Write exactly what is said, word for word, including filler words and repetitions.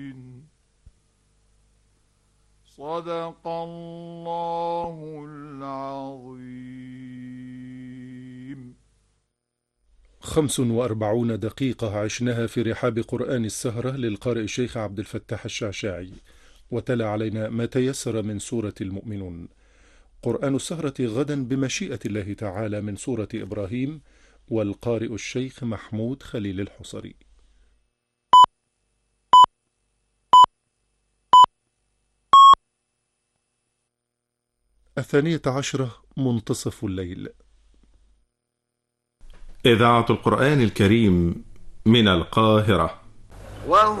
صدق الله العظيم. خمس وأربعون دقيقة عشناها في رحاب قرآن السهرة للقارئ الشيخ عبد الفتاح الشعشاعي، وتلا علينا ما تيسر من سورة المؤمنون. قرآن السهرة غدا بمشيئة الله تعالى من سورة إبراهيم، والقارئ الشيخ محمود خليل الحصري. الثانية عشرة، منتصف الليل. إذاعة القرآن الكريم من القاهرة.